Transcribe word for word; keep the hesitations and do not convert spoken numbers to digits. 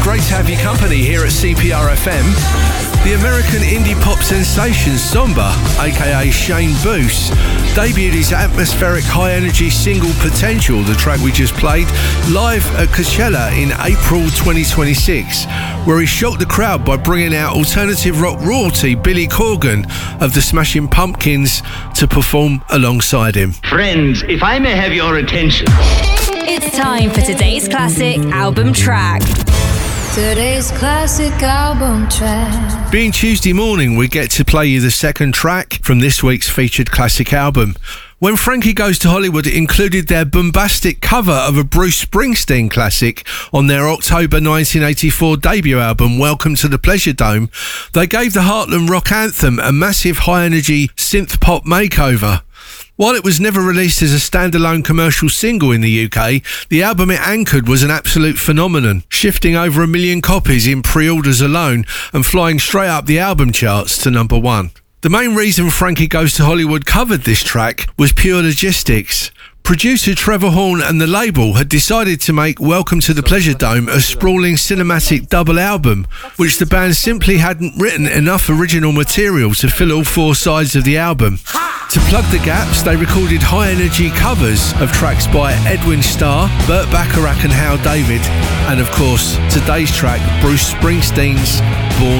great to have your company here at C P R F M. The American indie pop sensation Zomba, aka Shane Boos, debuted his atmospheric high-energy single Potential, the track we just played, live at Coachella in April twenty twenty-six, where he shocked the crowd by bringing out alternative rock royalty Billy Corgan of the Smashing Pumpkins to perform alongside him. Friends, if I may have your attention. It's time for today's classic album track. Today's classic album track. Being Tuesday morning, we get to play you the second track from this week's featured classic album. When Frankie Goes to Hollywood included their bombastic cover of a Bruce Springsteen classic on their October nineteen eighty-four debut album, Welcome to the Pleasure Dome, they gave the Heartland rock anthem a massive high-energy synth-pop makeover. While it was never released as a standalone commercial single in the U K, the album it anchored was an absolute phenomenon, shifting over a million copies in pre-orders alone and flying straight up the album charts to number one. The main reason Frankie Goes to Hollywood covered this track was pure logistics. Producer Trevor Horn and the label had decided to make Welcome to the Pleasure Dome a sprawling cinematic double album, which the band simply hadn't written enough original material to fill all four sides of the album. To plug the gaps, they recorded high-energy covers of tracks by Edwin Starr, Burt Bacharach and Hal David, and of course, today's track, Bruce Springsteen's Born